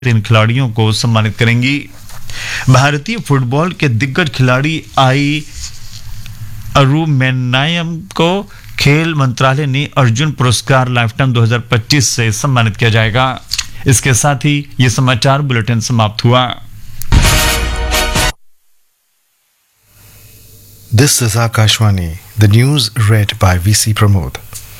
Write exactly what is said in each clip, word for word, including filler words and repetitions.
तीन खिलाड़ियों को सम्मानित करेंगी। भारतीय फुटबॉल के दिग्गज खिलाड़ी आई अरुमेनायम को खेल मंत्रालय ने अर्जुन पुरस्कार लाइफटाइम दो हज़ार पच्चीस से सम्मानित किया जाएगा। इसके साथ ही ये समाचार बुलेटिन समाप्त हुआ। This is Akashwani, the news read by V C Pramod.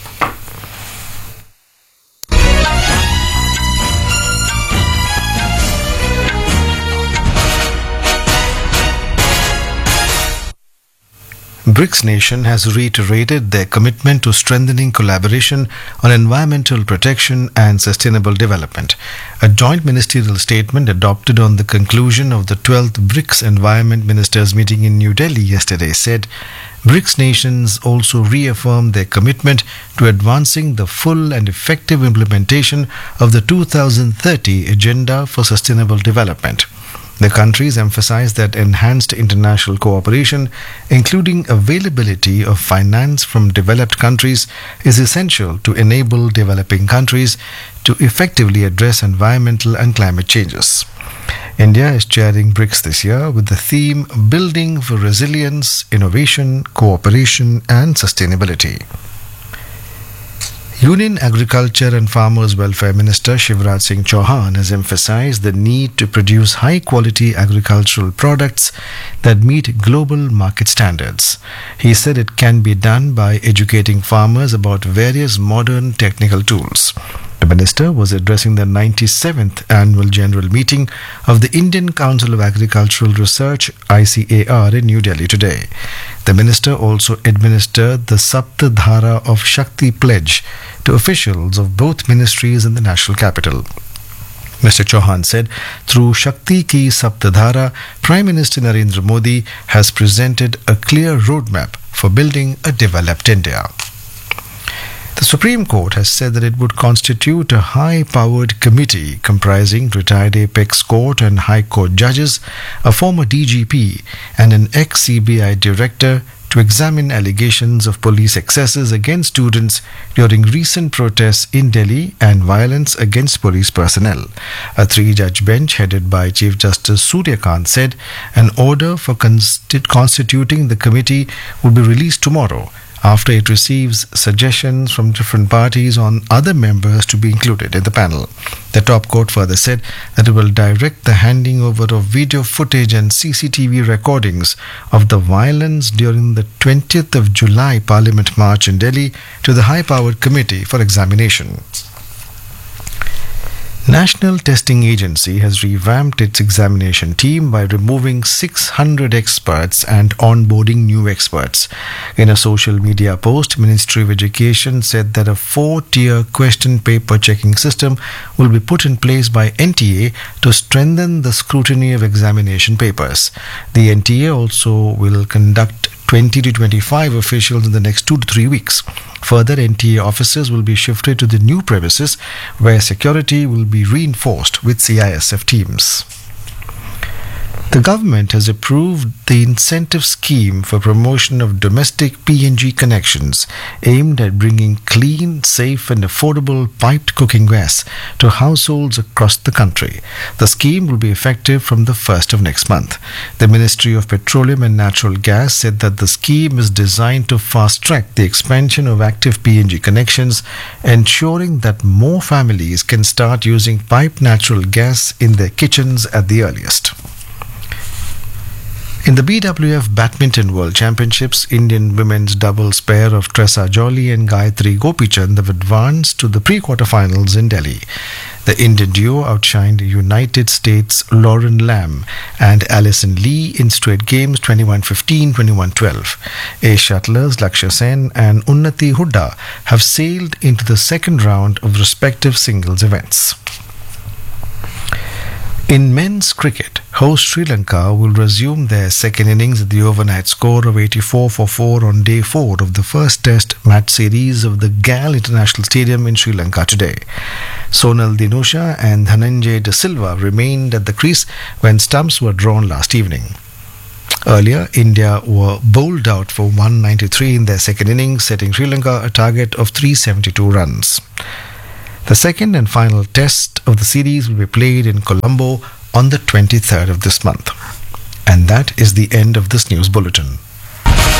BRICS nation has reiterated their commitment to strengthening collaboration on environmental protection and sustainable development. A joint ministerial statement adopted on the conclusion of the twelfth BRICS Environment Ministers meeting in New Delhi yesterday said BRICS nations also reaffirmed their commitment to advancing the full and effective implementation of the two thousand thirty Agenda for Sustainable Development. The countries emphasized that enhanced international cooperation, including availability of finance from developed countries, is essential to enable developing countries to effectively address environmental and climate changes. India is chairing BRICS this year with the theme Building for Resilience, Innovation, Cooperation and Sustainability. Union Agriculture and Farmers Welfare Minister Shivraj Singh Chauhan has emphasized the need to produce high-quality agricultural products that meet global market standards. He said it can be done by educating farmers about various modern technical tools. The minister was addressing the ninety-seventh annual general meeting of the Indian Council of Agricultural Research I C A R in New Delhi today. The minister also administered the Sapta Dhara of Shakti pledge to officials of both ministries in the national capital. Mister Chauhan said, through Shakti Ki Saptadhara, Prime Minister Narendra Modi has presented a clear roadmap for building a developed India. The Supreme Court has said that it would constitute a high-powered committee comprising retired Apex Court and High Court judges, a former D G P and an ex-C B I director to examine allegations of police excesses against students during recent protests in Delhi and violence against police personnel. A three-judge bench headed by Chief Justice Surya Kant said an order for consti- constituting the committee will be released tomorrow after it receives suggestions from different parties on other members to be included in the panel. The top court further said that it will direct the handing over of video footage and C C T V recordings of the violence during the twentieth of July Parliament March in Delhi to the high-powered committee for examination. National Testing Agency has revamped its examination team by removing six hundred experts and onboarding new experts. In a social media post, Ministry of Education said that a four-tier question paper checking system will be put in place by N T A to strengthen the scrutiny of examination papers. The N T A also will conduct twenty to twenty-five officials in the next two to three weeks. Further, N T A officers will be shifted to the new premises where security will be reinforced with C I S F teams. The government has approved the incentive scheme for promotion of domestic P N G connections aimed at bringing clean, safe and affordable piped cooking gas to households across the country. The scheme will be effective from the first of next month. The Ministry of Petroleum and Natural Gas said that the scheme is designed to fast-track the expansion of active P N G connections, ensuring that more families can start using piped natural gas in their kitchens at the earliest. In the B W F Badminton World Championships, Indian women's doubles pair of Tressa Jolly and Gayatri Gopichand have advanced to the pre-quarterfinals in Delhi. The Indian duo outshined United States' Lauren Lamb and Alison Lee in straight games twenty-one fifteen, twenty-one twelve. Ace shuttlers Lakshya Sen and Unnati Hooda have sailed into the second round of respective singles events. In men's cricket, host Sri Lanka will resume their second innings at the overnight score of eighty-four for four on day four of the first test match series of the Gal International Stadium in Sri Lanka today. Sonal Dinusha and Dhananjay De Silva remained at the crease when stumps were drawn last evening. Earlier, India were bowled out for one ninety-three in their second innings, setting Sri Lanka a target of three seventy-two runs. The second and final test of the series will be played in Colombo on the twenty-third of this month. And that is the end of this news bulletin.